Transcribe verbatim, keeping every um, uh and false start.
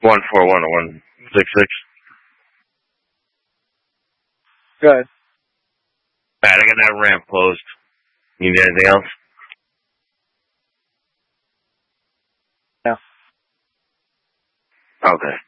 One four one one six six. Go ahead. All right, I got that ramp closed. You need anything else? No. Okay.